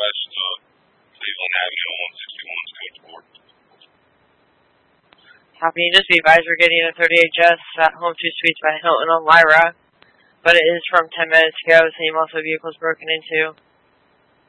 West Cleveland Avenue on 161 code 4. Copy. Just be advised we're getting a 38 Jess at Home 2 Suites by Hilton on Lyra, but it is from 10 minutes ago, same also vehicles broken into.